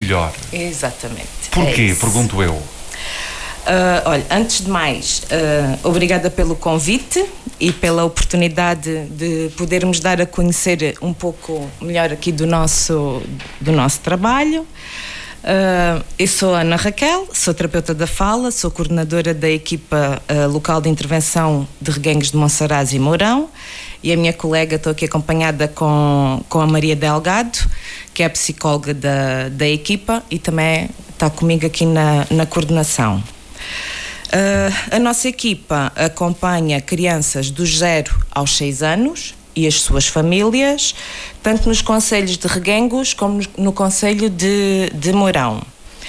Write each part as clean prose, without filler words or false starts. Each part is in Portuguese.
melhor. Exatamente. Porquê? Pergunto eu. Olha, antes de mais, obrigada pelo convite e pela oportunidade de podermos dar a conhecer um pouco melhor aqui do nosso trabalho. Eu sou a Ana Raquel, sou terapeuta da fala, sou coordenadora da equipa local de intervenção de reguengos de Monsaraz e Mourão, e a minha colega, estou aqui acompanhada com a Maria Delgado, que é a psicóloga da equipa e também está comigo aqui na coordenação. A nossa equipa acompanha crianças dos 0 aos 6 anos e as suas famílias, tanto nos concelhos de Reguengos como no concelho de Mourão.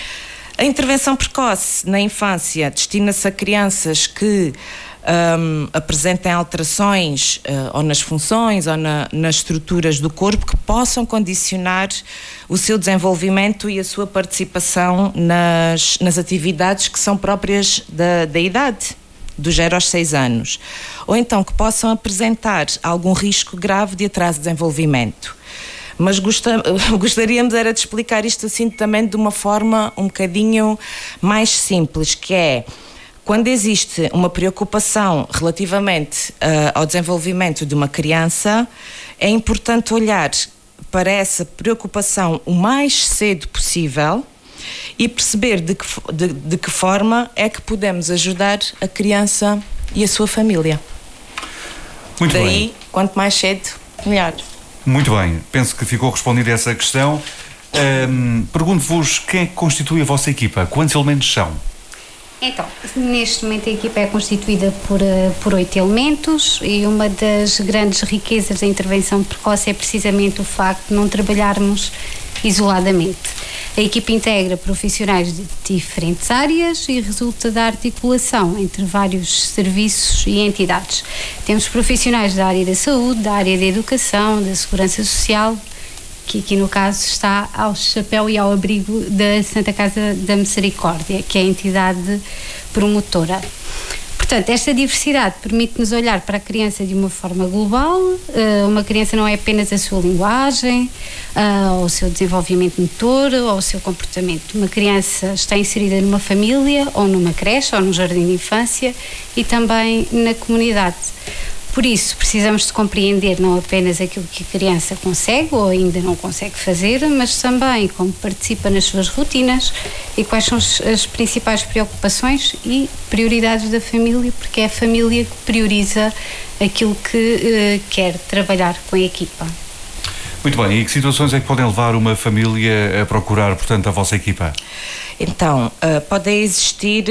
A intervenção precoce na infância destina-se a crianças que apresentem alterações ou nas funções ou nas estruturas do corpo que possam condicionar o seu desenvolvimento e a sua participação nas atividades que são próprias da idade, dos 0 aos 6 anos, ou então que possam apresentar algum risco grave de atraso de desenvolvimento. Mas gostaríamos era de explicar isto assim também de uma forma um bocadinho mais simples, que é: quando existe uma preocupação relativamente ao desenvolvimento de uma criança, é importante olhar para essa preocupação o mais cedo possível e perceber de que forma é que podemos ajudar a criança e a sua família. Muito bem. Daí, quanto mais cedo, melhor. Muito bem, penso que ficou respondida essa questão. Pergunto-vos quem é que constitui a vossa equipa? Quantos elementos são? Então, neste momento a equipa é constituída por 8 elementos e uma das grandes riquezas da intervenção precoce é precisamente o facto de não trabalharmos isoladamente. A equipa integra profissionais de diferentes áreas e resulta da articulação entre vários serviços e entidades. Temos profissionais da área da saúde, da área da educação, da segurança social, que aqui no caso está ao chapéu e ao abrigo da Santa Casa da Misericórdia, que é a entidade promotora. Portanto, esta diversidade permite-nos olhar para a criança de uma forma global. Uma criança não é apenas a sua linguagem, ou o seu desenvolvimento motor, ou o seu comportamento. Uma criança está inserida numa família, ou numa creche, ou num jardim de infância, e também na comunidade. Por isso, precisamos de compreender não apenas aquilo que a criança consegue ou ainda não consegue fazer, mas também como participa nas suas rotinas e quais são as principais preocupações e prioridades da família, porque é a família que prioriza aquilo que quer trabalhar com a equipa. Muito bem, e que situações é que podem levar uma família a procurar, portanto, a vossa equipa? Então, podem existir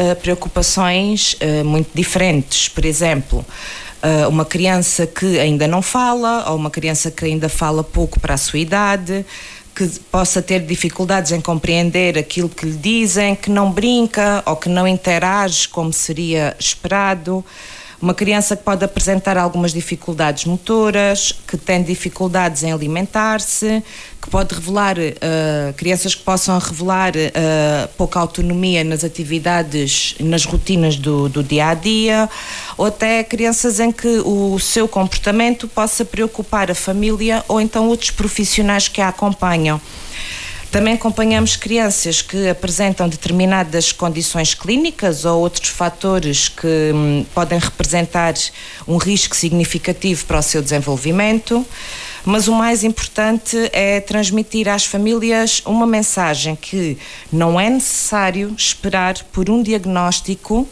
preocupações muito diferentes. Por exemplo, uma criança que ainda não fala, ou uma criança que ainda fala pouco para a sua idade, que possa ter dificuldades em compreender aquilo que lhe dizem, que não brinca ou que não interage como seria esperado. Uma criança que pode apresentar algumas dificuldades motoras, que tem dificuldades em alimentar-se, que pode revelar, crianças que possam revelar pouca autonomia nas atividades, nas rotinas do dia-a-dia, ou até crianças em que o seu comportamento possa preocupar a família ou então outros profissionais que a acompanham. Também acompanhamos crianças que apresentam determinadas condições clínicas ou outros fatores que podem representar um risco significativo para o seu desenvolvimento, mas o mais importante é transmitir às famílias uma mensagem que não é necessário esperar por um diagnóstico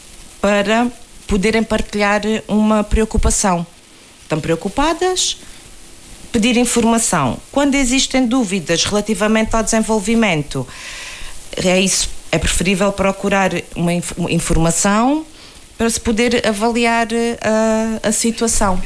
para poderem partilhar uma preocupação. Estão preocupadas? Pedir informação. Quando existem dúvidas relativamente ao desenvolvimento, é preferível procurar uma informação para se poder avaliar a situação.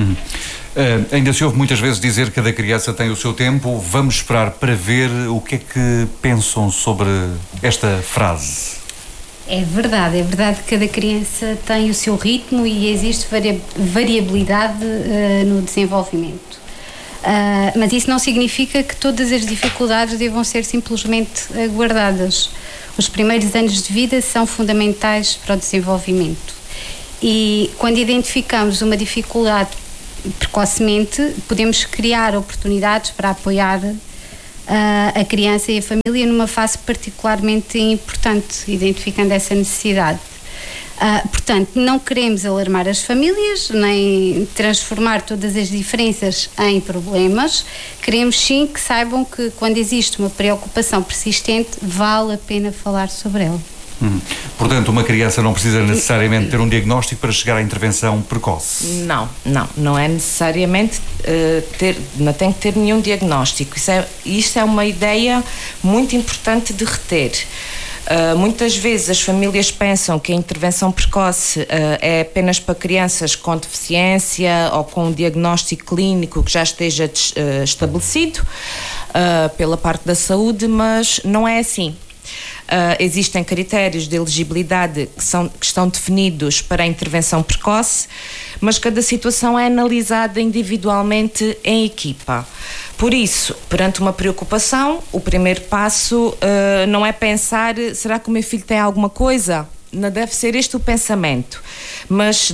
Ainda se ouve muitas vezes dizer que cada criança tem o seu tempo. Vamos esperar para ver o que é que pensam sobre esta frase. É verdade que cada criança tem o seu ritmo e existe variabilidade no desenvolvimento. Mas isso não significa que todas as dificuldades devam ser simplesmente aguardadas. Os primeiros anos de vida são fundamentais para o desenvolvimento e quando identificamos uma dificuldade precocemente, podemos criar oportunidades para apoiar a criança e a família numa fase particularmente importante, identificando essa necessidade. Portanto, não queremos alarmar as famílias, nem transformar todas as diferenças em problemas. Queremos sim que saibam que quando existe uma preocupação persistente, vale a pena falar sobre ela. Portanto, uma criança não precisa necessariamente ter um diagnóstico para chegar à intervenção precoce? Não é necessariamente não tem que ter nenhum diagnóstico. Isto é uma ideia muito importante de reter. Muitas vezes as famílias pensam que a intervenção precoce é apenas para crianças com deficiência ou com um diagnóstico clínico que já esteja estabelecido pela parte da saúde, mas não é assim. Existem critérios de elegibilidade que estão definidos para a intervenção precoce, mas cada situação é analisada individualmente em equipa. Por isso, perante uma preocupação, o primeiro passo não é pensar, será que o meu filho tem alguma coisa? Não deve ser este o pensamento, mas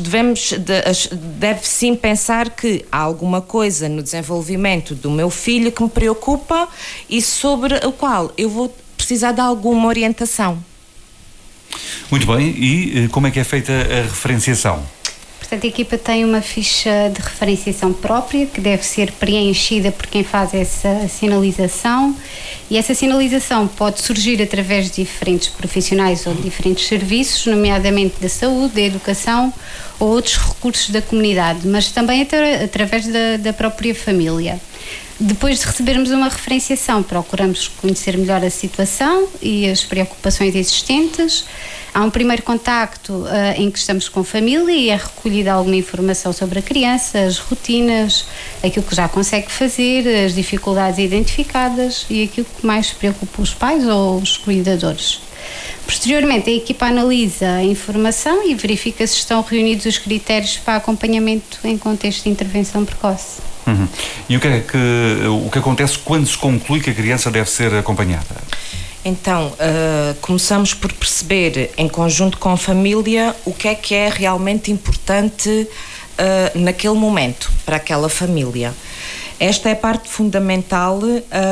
deve sim pensar que há alguma coisa no desenvolvimento do meu filho que me preocupa e sobre o qual eu vou precisar de alguma orientação. Muito bem, e como é que é feita a referenciação? Portanto, a equipa tem uma ficha de referenciação própria que deve ser preenchida por quem faz essa sinalização, e essa sinalização pode surgir através de diferentes profissionais ou de diferentes serviços, nomeadamente da saúde, da educação ou outros recursos da comunidade, mas também através da própria família. Depois de recebermos uma referenciação, procuramos conhecer melhor a situação e as preocupações existentes. Há um primeiro contacto em que estamos com a família e é recolhida alguma informação sobre a criança, as rotinas, aquilo que já consegue fazer, as dificuldades identificadas e aquilo que mais preocupa os pais ou os cuidadores. Posteriormente, a equipa analisa a informação e verifica se estão reunidos os critérios para acompanhamento em contexto de intervenção precoce. E o que acontece quando se conclui que a criança deve ser acompanhada? Então, começamos por perceber, em conjunto com a família, o que é realmente importante naquele momento, para aquela família. Esta é a parte fundamental,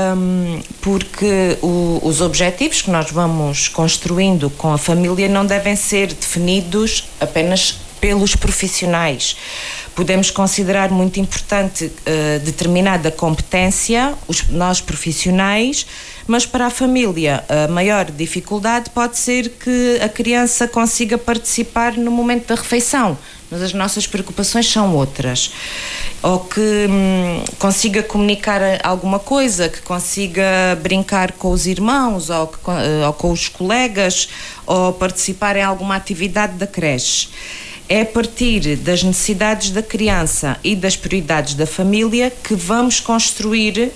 porque os objetivos que nós vamos construindo com a família não devem ser definidos apenas pelos profissionais. Podemos considerar muito importante determinada competência, nós profissionais, mas para a família a maior dificuldade pode ser que a criança consiga participar no momento da refeição, mas as nossas preocupações são outras. Ou que consiga comunicar alguma coisa, que consiga brincar com os irmãos ou com os colegas, ou participar em alguma atividade da creche. É a partir das necessidades da criança e das prioridades da família que vamos construir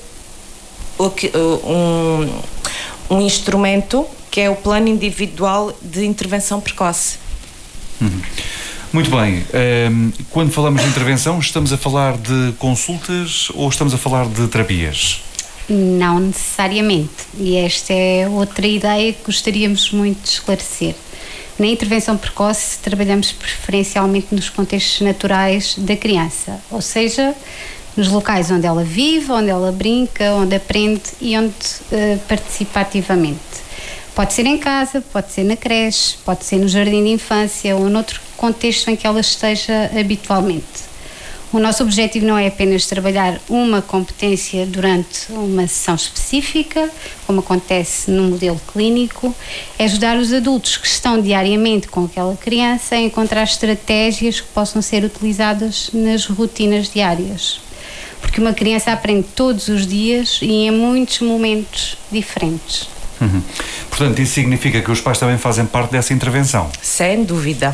um instrumento que é o plano individual de intervenção precoce. Muito bem. Quando falamos de intervenção, estamos a falar de consultas ou estamos a falar de terapias? Não necessariamente. E esta é outra ideia que gostaríamos muito de esclarecer. Na intervenção precoce, trabalhamos preferencialmente nos contextos naturais da criança, ou seja, nos locais onde ela vive, onde ela brinca, onde aprende e onde participa ativamente. Pode ser em casa, pode ser na creche, pode ser no jardim de infância ou noutro contexto em que ela esteja habitualmente. O nosso objetivo não é apenas trabalhar uma competência durante uma sessão específica, como acontece no modelo clínico, é ajudar os adultos que estão diariamente com aquela criança a encontrar estratégias que possam ser utilizadas nas rotinas diárias. Porque uma criança aprende todos os dias e em muitos momentos diferentes. Portanto, isso significa que os pais também fazem parte dessa intervenção? Sem dúvida.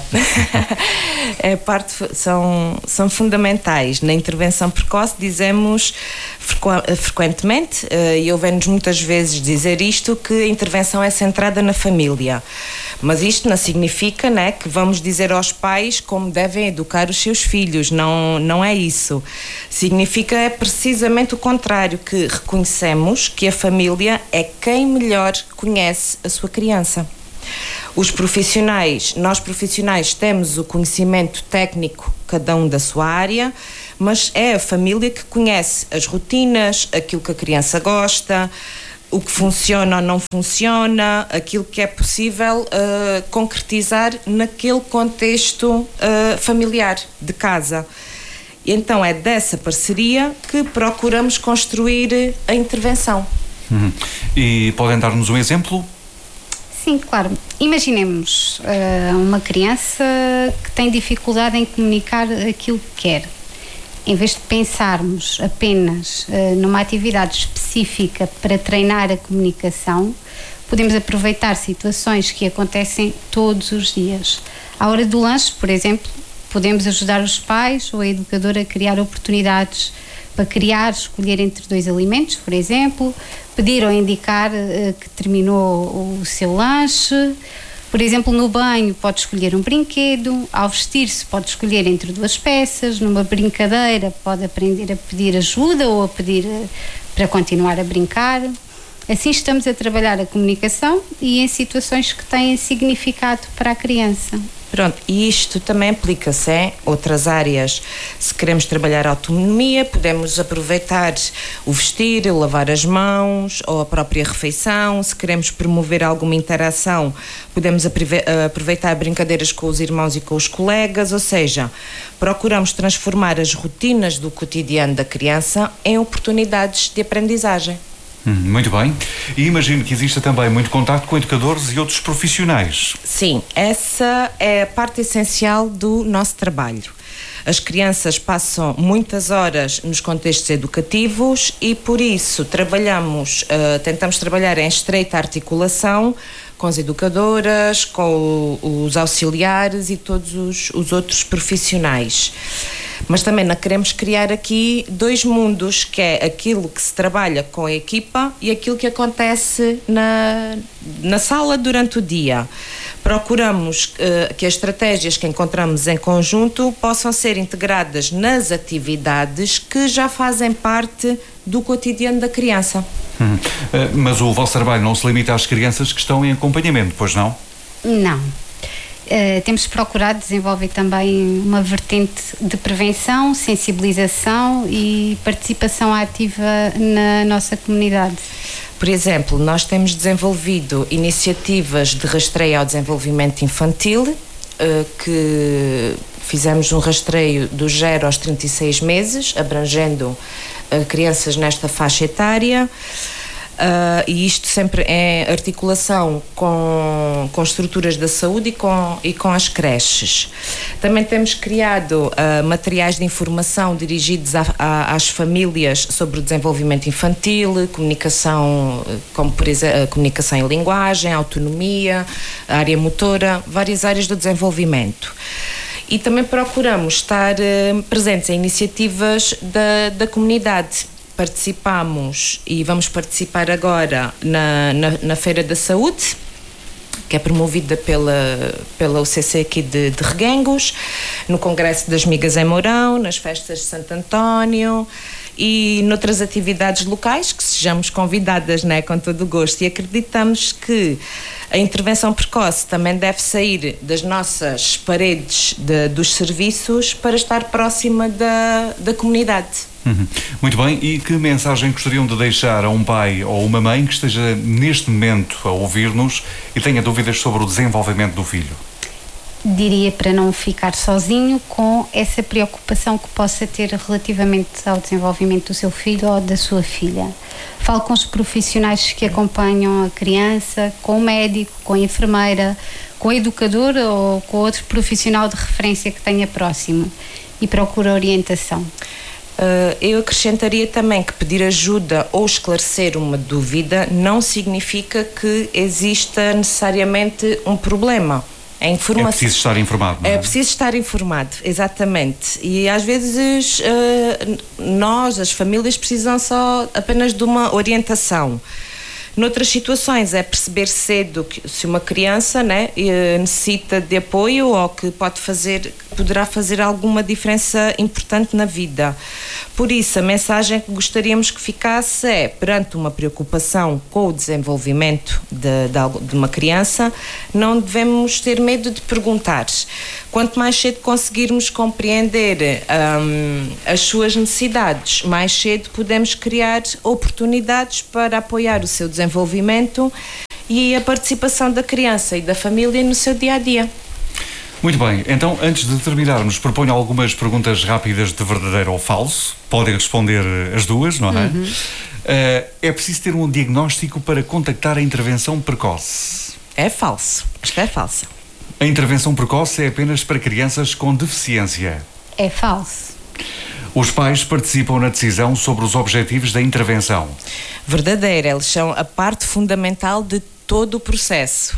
São fundamentais. Na intervenção precoce dizemos frequentemente, e ouvemos muitas vezes dizer isto, que a intervenção é centrada na família. Mas isto não significa, né, que vamos dizer aos pais como devem educar os seus filhos. Não é isso. Significa precisamente o contrário, que reconhecemos que a família é quem melhor conhece a sua criança. Nós profissionais temos o conhecimento técnico, cada um da sua área, mas é a família que conhece as rotinas, aquilo que a criança gosta, o que funciona ou não funciona, aquilo que é possível concretizar naquele contexto familiar de casa. E então é dessa parceria que procuramos construir a intervenção. E podem dar-nos um exemplo? Sim, claro. Imaginemos uma criança que tem dificuldade em comunicar aquilo que quer. Em vez de pensarmos apenas numa atividade específica para treinar a comunicação, podemos aproveitar situações que acontecem todos os dias. À hora do lanche, por exemplo, podemos ajudar os pais ou a educadora a criar oportunidades para criar, escolher entre 2 alimentos, por exemplo, pedir ou indicar que terminou o seu lanche. Por exemplo, no banho pode escolher um brinquedo, ao vestir-se pode escolher entre 2 peças, numa brincadeira pode aprender a pedir ajuda ou a pedir para continuar a brincar. Assim estamos a trabalhar a comunicação e em situações que têm significado para a criança. Pronto, e isto também aplica-se em outras áreas. Se queremos trabalhar a autonomia, podemos aproveitar o vestir, o lavar as mãos ou a própria refeição. Se queremos promover alguma interação, podemos aproveitar brincadeiras com os irmãos e com os colegas, ou seja, procuramos transformar as rotinas do cotidiano da criança em oportunidades de aprendizagem. Muito bem. E imagino que exista também muito contacto com educadores e outros profissionais. Sim, essa é a parte essencial do nosso trabalho. As crianças passam muitas horas nos contextos educativos e, por isso, tentamos trabalhar em estreita articulação com as educadoras, com os auxiliares e todos os outros profissionais. Mas também não queremos criar aqui 2 mundos, que é aquilo que se trabalha com a equipa e aquilo que acontece na sala durante o dia. Procuramos que as estratégias que encontramos em conjunto possam ser integradas nas atividades que já fazem parte do cotidiano da criança. Mas o vosso trabalho não se limita às crianças que estão em acompanhamento, pois não? Não. Temos procurado desenvolver também uma vertente de prevenção, sensibilização e participação ativa na nossa comunidade. Por exemplo, nós temos desenvolvido iniciativas de rastreio ao desenvolvimento infantil, que fizemos um rastreio do 0 aos 36 meses, abrangendo crianças nesta faixa etária. E isto sempre em articulação com estruturas da saúde e com as creches. Também temos criado materiais de informação dirigidos às famílias sobre o desenvolvimento infantil, comunicação, como por exemplo, comunicação em linguagem, autonomia, área motora, várias áreas do desenvolvimento. E também procuramos estar presentes em iniciativas da comunidade. Participamos e vamos participar agora na Feira da Saúde, que é promovida pela UCC aqui de Reguengos, no Congresso das Migas em Mourão, nas festas de Santo António e noutras atividades locais que sejamos convidadas, né, com todo o gosto. E acreditamos que a intervenção precoce também deve sair das nossas paredes dos serviços para estar próxima da comunidade. Muito bem, e que mensagem gostariam de deixar a um pai ou uma mãe que esteja neste momento a ouvir-nos e tenha dúvidas sobre o desenvolvimento do filho? Diria para não ficar sozinho com essa preocupação que possa ter relativamente ao desenvolvimento do seu filho ou da sua filha. Fale com os profissionais que acompanham a criança, com o médico, com a enfermeira, com a educadora ou com outro profissional de referência que tenha próximo e procure orientação. Eu acrescentaria também que pedir ajuda ou esclarecer uma dúvida não significa que exista necessariamente um problema. É preciso estar informado, não é? É preciso estar informado, exatamente. E às vezes as famílias precisam só apenas de uma orientação. Noutras situações é perceber cedo que se uma criança, né, necessita de apoio ou que poderá fazer alguma diferença importante na vida. Por isso, a mensagem que gostaríamos que ficasse é, perante uma preocupação com o desenvolvimento de uma criança, não devemos ter medo de perguntar. Quanto mais cedo conseguirmos compreender as suas necessidades, mais cedo podemos criar oportunidades para apoiar o seu desenvolvimento e a participação da criança e da família no seu dia-a-dia. Muito bem, então antes de terminarmos, proponho algumas perguntas rápidas de verdadeiro ou falso. Podem responder as duas, não é? É preciso ter um diagnóstico para contactar a intervenção precoce? É falso, isto é falso. A intervenção precoce é apenas para crianças com deficiência? É falso. Os pais participam na decisão sobre os objetivos da intervenção? Verdadeiro, eles são a parte fundamental de todo o processo.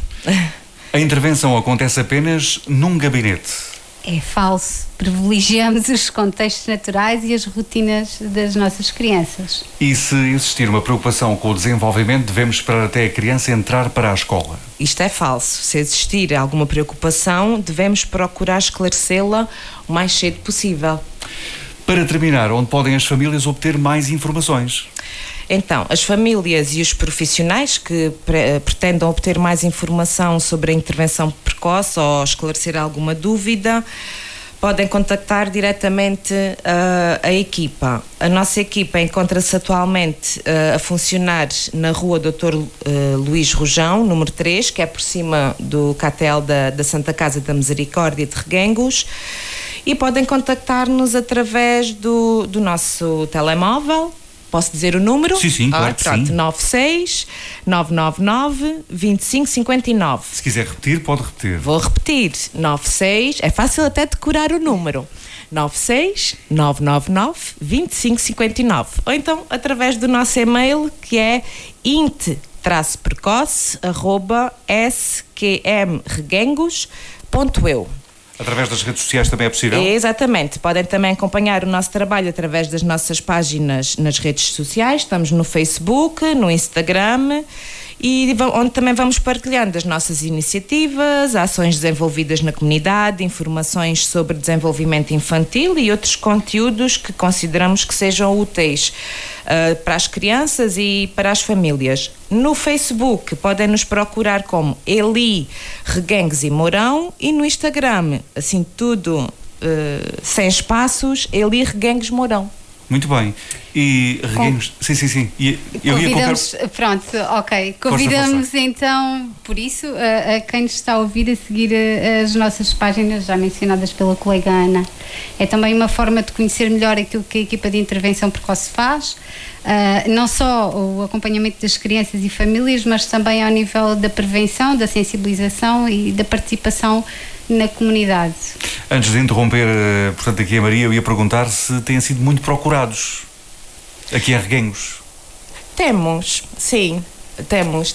A intervenção acontece apenas num gabinete? É falso. Privilegiamos os contextos naturais e as rotinas das nossas crianças. E se existir uma preocupação com o desenvolvimento, devemos esperar até a criança entrar para a escola? Isto é falso. Se existir alguma preocupação, devemos procurar esclarecê-la o mais cedo possível. Para terminar, onde podem as famílias obter mais informações? Então, as famílias e os profissionais que pretendam obter mais informação sobre a intervenção precoce ou esclarecer alguma dúvida, podem contactar diretamente a equipa. A nossa equipa encontra-se atualmente a funcionar na rua Dr. Luís Rojão, número 3, que é por cima do catel da Santa Casa da Misericórdia de Reguengos, e podem contactar-nos através do nosso telemóvel. Posso dizer o número? Sim, claro que sim. 96 999 2559. Se quiser repetir, pode repetir. Vou repetir. 96, é fácil até decorar o número. 96 999 2559. Ou então através do nosso e-mail, que é int-precoce@skmreguengos.eu. Através das redes sociais também é possível? Exatamente. Podem também acompanhar o nosso trabalho através das nossas páginas nas redes sociais. Estamos no Facebook, no Instagram, e onde também vamos partilhando as nossas iniciativas, ações desenvolvidas na comunidade, informações sobre desenvolvimento infantil e outros conteúdos que consideramos que sejam úteis para as crianças e para as famílias. No Facebook podem nos procurar como Eli Reguengos e Mourão, e no Instagram, assim tudo sem espaços, Eli Reguengos Mourão. Muito bem. E Reguengos... Sim. E eu ia convidamos, pronto, ok. Convidamos então, por isso, a quem nos está a ouvir a seguir as nossas páginas já mencionadas pela colega Ana. É também uma forma de conhecer melhor aquilo que a equipa de intervenção precoce faz, não só o acompanhamento das crianças e famílias, mas também ao nível da prevenção, da sensibilização e da participação na comunidade. Antes de interromper, portanto, aqui a Maria, eu ia perguntar se têm sido muito procurados aqui em Reguengos. Temos, sim, temos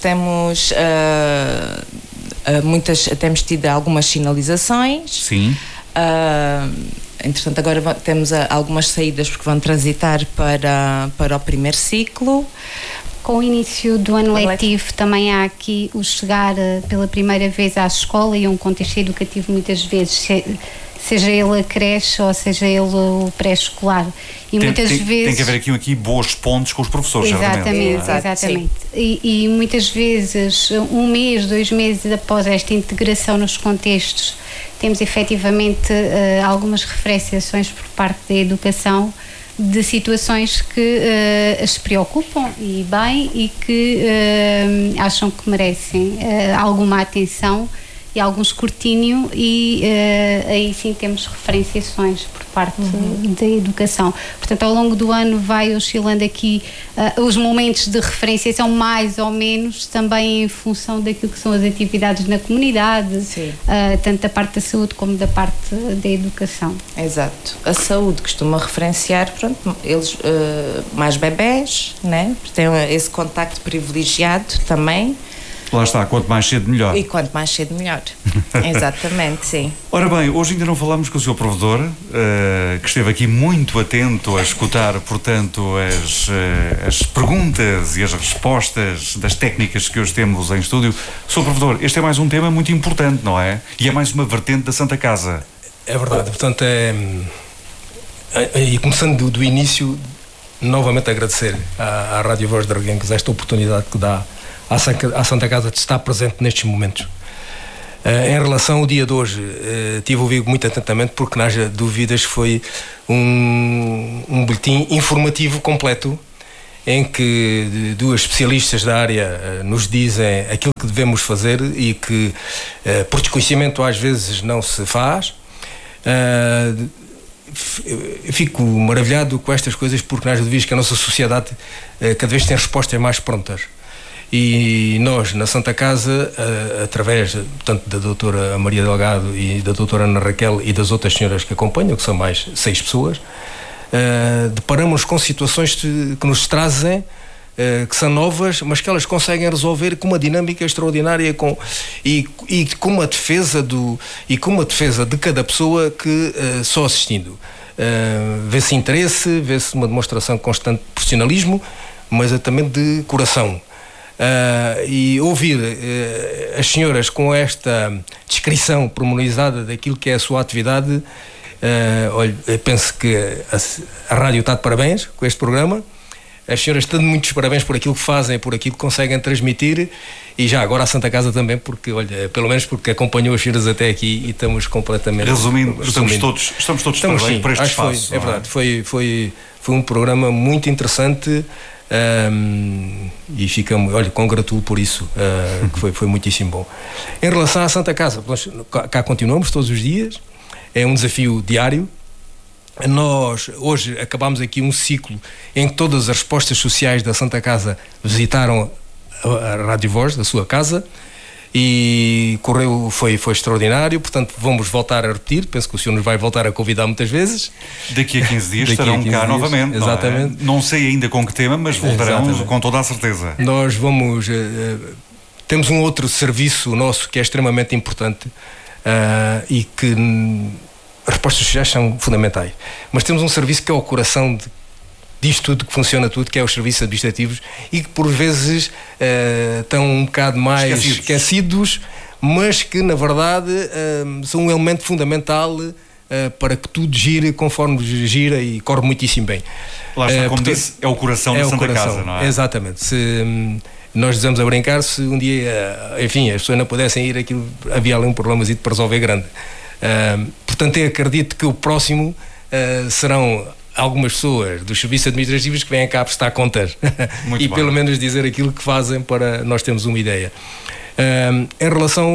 temos tido algumas sinalizações. Sim. Entretanto, agora temos algumas saídas porque vão transitar para o primeiro ciclo. Com o início do ano letivo também há aqui o chegar pela primeira vez à escola e a um contexto educativo muitas vezes, seja ele a creche ou seja ele o pré-escolar. E muitas vezes... Tem que haver aqui bons pontos com os professores, Exatamente. E muitas vezes, 1 mês, 2 meses após esta integração nos contextos, temos efetivamente algumas referenciações por parte da educação de situações que as preocupam e bem, e que acham que merecem alguma atenção e algum escrutínio, e aí sim temos referenciações por parte da educação. Portanto, ao longo do ano vai oscilando aqui os momentos de referenciação, mais ou menos, também em função daquilo que são as atividades na comunidade, tanto da parte da saúde como da parte da educação. Exato. A saúde costuma referenciar, pronto, eles mais bebés, né? Têm esse contacto privilegiado também. Lá está, quanto mais cedo melhor. E quanto mais cedo melhor. Exatamente, sim. Ora bem, hoje ainda não falámos com o Sr. Provedor, que esteve aqui muito atento a escutar, portanto, as perguntas e as respostas das técnicas que hoje temos em estúdio. Sr. Provedor, este é mais um tema muito importante, não é? E é mais uma vertente da Santa Casa. É verdade, portanto, e começando do início, novamente agradecer à Rádio Voz de Reguengos esta oportunidade que dá à Santa Casa de estar presente nestes momentos. Em relação ao dia de hoje, tive a ouvir muito atentamente, porque não haja dúvidas, foi um boletim informativo completo, em que duas especialistas da área nos dizem aquilo que devemos fazer e que, por desconhecimento, às vezes não se faz. Fico maravilhado com estas coisas, porque nós devíamos que a nossa sociedade cada vez tem respostas mais prontas, e nós na Santa Casa, através portanto, da doutora Maria Delgado e da doutora Ana Raquel e das outras senhoras que acompanham, que são mais 6 pessoas, deparamos com situações que nos trazem, que são novas, mas que elas conseguem resolver com uma dinâmica extraordinária, e com uma defesa de cada pessoa que só assistindo. Vê-se interesse, vê-se uma demonstração constante de profissionalismo, mas também de coração. E ouvir as senhoras com esta descrição pormenorizada daquilo que é a sua atividade, olha, eu penso que a rádio está de parabéns com este programa. As senhoras estão de muitos parabéns por aquilo que fazem, por aquilo que conseguem transmitir, e já agora a Santa Casa também, porque, olha, pelo menos porque acompanhou as senhoras até aqui, e estamos completamente... Resumindo, estamos todos de parabéns por este espaço. É verdade, foi um programa muito interessante, e ficamos, olha, congratulo por isso, que foi muitíssimo bom. Em relação à Santa Casa, nós cá continuamos todos os dias, é um desafio diário. Nós hoje acabamos aqui um ciclo em que todas as respostas sociais da Santa Casa visitaram a Rádio Voz da sua casa, e foi extraordinário. Portanto, vamos voltar a repetir. Penso que o senhor nos vai voltar a convidar muitas vezes. Daqui a 15 dias estarão cá novamente. Exatamente. Não sei ainda com que tema, mas voltarão com toda a certeza. Nós vamos... temos um outro serviço nosso que é extremamente importante, e que... as respostas sociais são fundamentais, mas temos um serviço que é o coração disto tudo, que funciona tudo, que é os serviços administrativos, e que por vezes estão um bocado mais esquecidos, mas que na verdade são um elemento fundamental para que tudo gire conforme gira, e corre muitíssimo bem. Lá está, como disse, é o coração da Santa Casa, não é? Exatamente. Nós dizemos a brincar, se um dia, enfim, as pessoas não pudessem ir, aquilo, havia ali um problema para resolver grande. Portanto, eu acredito que o próximo serão algumas pessoas dos serviços administrativos que vêm cá prestar contas e pelo menos dizer aquilo que fazem, para nós termos uma ideia. Em relação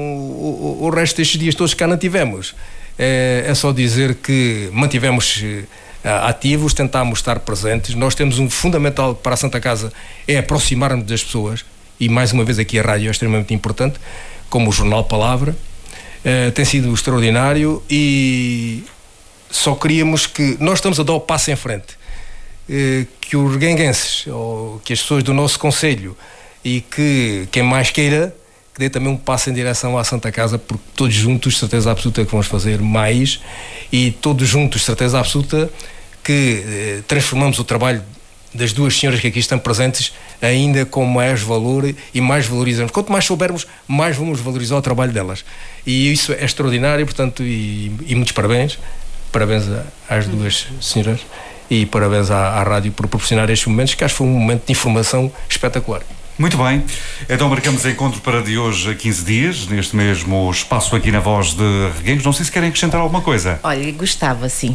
ao resto destes dias todos que cá não tivemos, é só dizer que mantivemos ativos, tentámos estar presentes. Nós temos um fundamental para a Santa Casa, é aproximar-nos das pessoas, e mais uma vez aqui a rádio é extremamente importante, como o Jornal Palavra. Tem sido extraordinário, e só queríamos que nós estamos a dar o passo em frente, que os reguenguenses, ou que as pessoas do nosso concelho, e que quem mais queira, que dê também um passo em direção à Santa Casa, porque todos juntos, certeza absoluta que vamos fazer mais, e todos juntos, certeza absoluta que transformamos o trabalho das duas senhoras que aqui estão presentes ainda com mais valor, e mais valorizamos. Quanto mais soubermos, mais vamos valorizar o trabalho delas, e isso é extraordinário. Portanto, e muitos parabéns às duas senhoras, e parabéns à rádio por proporcionar estes momentos, que acho que foi um momento de informação espetacular. Muito bem, então marcamos encontro para de hoje a 15 dias, neste mesmo espaço aqui na Voz de Reguengos. Não sei se querem acrescentar alguma coisa. Olha, gostava, sim.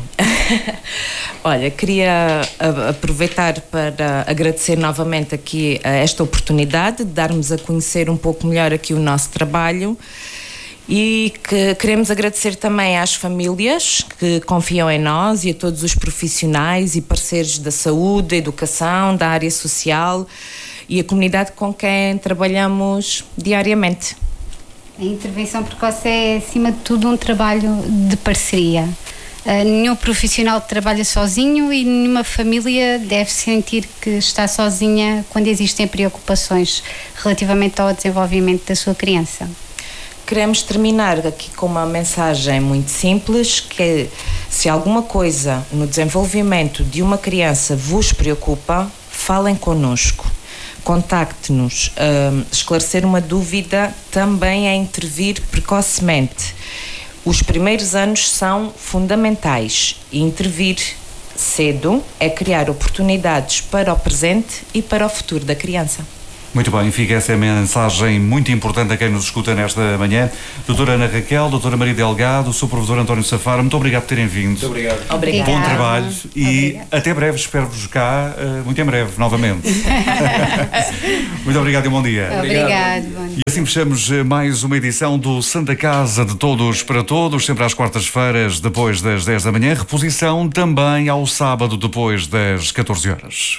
Olha, queria aproveitar para agradecer novamente aqui esta oportunidade de darmos a conhecer um pouco melhor aqui o nosso trabalho, e que queremos agradecer também às famílias que confiam em nós, e a todos os profissionais e parceiros da saúde, da educação, da área social, e a comunidade com quem trabalhamos diariamente. A intervenção precoce é, acima de tudo, um trabalho de parceria. Nenhum profissional trabalha sozinho e nenhuma família deve sentir que está sozinha quando existem preocupações relativamente ao desenvolvimento da sua criança. Queremos terminar aqui com uma mensagem muito simples, que se alguma coisa no desenvolvimento de uma criança vos preocupa, falem connosco. Contacte-nos. Esclarecer uma dúvida também é intervir precocemente. Os primeiros anos são fundamentais e intervir cedo é criar oportunidades para o presente e para o futuro da criança. Muito bem, fica essa mensagem muito importante a quem nos escuta nesta manhã. Doutora Ana Raquel, doutora Maria Delgado, sou o professor António Safaro, muito obrigado por terem vindo. Muito obrigado. Obrigada. Bom trabalho e até breve, espero-vos cá, muito em breve, novamente. Muito obrigado e bom dia. Obrigado. Bom dia. E assim fechamos mais uma edição do Santa Casa de Todos para Todos, sempre às quartas-feiras, depois das 10 da manhã, reposição também ao sábado, depois das 14 horas.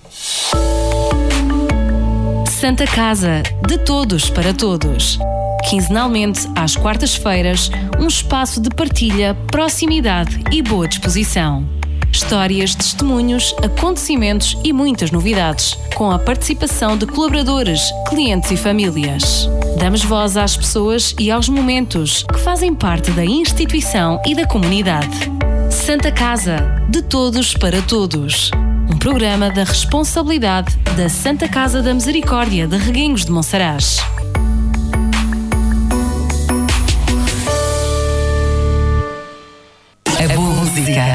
Santa Casa, de todos para todos. Quinzenalmente, às quartas-feiras, um espaço de partilha, proximidade e boa disposição. Histórias, testemunhos, acontecimentos e muitas novidades, com a participação de colaboradores, clientes e famílias. Damos voz às pessoas e aos momentos que fazem parte da instituição e da comunidade. Santa Casa, de todos para todos. Um programa da responsabilidade da Santa Casa da Misericórdia de Reguengos de Monsaraz. A boa música.